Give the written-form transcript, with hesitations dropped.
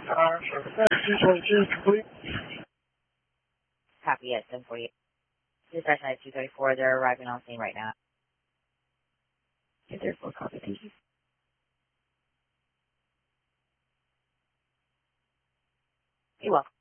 222 complete. Copy at 1048. Dispatch 9234, they're arriving on scene right now. Get there for a copy, thank you. You're welcome.